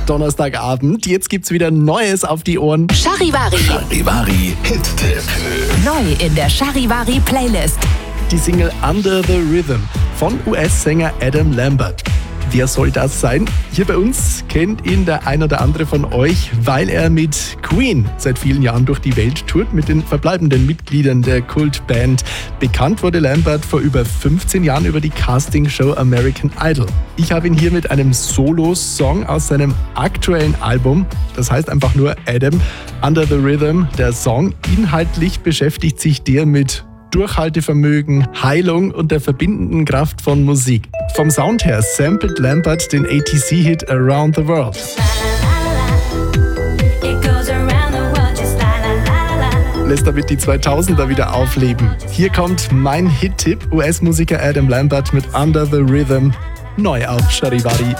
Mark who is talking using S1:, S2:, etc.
S1: Donnerstagabend. Jetzt gibt's wieder Neues auf die Ohren.
S2: Charivari.
S3: Charivari Hit-Tipp.
S2: Neu in der Charivari Playlist.
S1: Die Single Under the Rhythm von US-Sänger Adam Lambert. Wer soll das sein? Hier bei uns kennt ihn der ein oder andere von euch, weil er mit Queen seit vielen Jahren durch die Welt tourt, mit den verbleibenden Mitgliedern der Kultband. Bekannt wurde Lambert vor über 15 Jahren über die Castingshow American Idol. Ich habe ihn hier mit einem Solo-Song aus seinem aktuellen Album, das heißt einfach nur Adam, Under the Rhythm. Der Song, inhaltlich beschäftigt sich der mit Durchhaltevermögen, Heilung und der verbindenden Kraft von Musik. Vom Sound her samplet Lambert den ATC-Hit Around the World. Lässt damit die 2000er wieder aufleben. Hier kommt mein Hit-Tipp, US-Musiker Adam Lambert mit Under the Rhythm, neu auf Charivari.